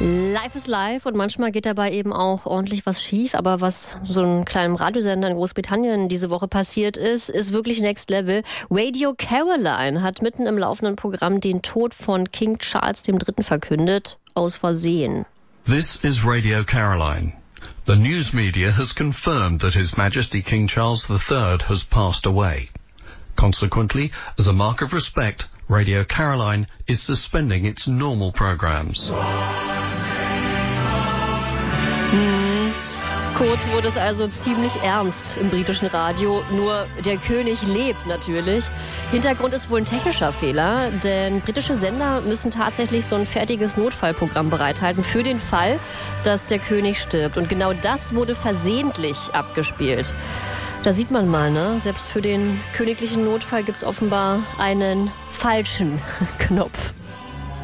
Life is life und manchmal geht dabei eben auch ordentlich was schief, aber was so einem kleinen Radiosender in Großbritannien diese Woche passiert ist wirklich next level. Radio Caroline hat mitten im laufenden Programm den Tod von King Charles III. Verkündet, aus Versehen. This is Radio Caroline. The news media has confirmed that His Majesty King Charles III has passed away. Consequently, as a mark of respect, Radio Caroline is suspending its normal programs. Kurz wurde es also ziemlich ernst im britischen Radio, nur der König lebt natürlich. Hintergrund ist wohl ein technischer Fehler, denn britische Sender müssen tatsächlich so ein fertiges Notfallprogramm bereithalten für den Fall, dass der König stirbt. Und genau das wurde versehentlich abgespielt. Da sieht man mal, ne? Selbst für den königlichen Notfall gibt es offenbar einen falschen Knopf.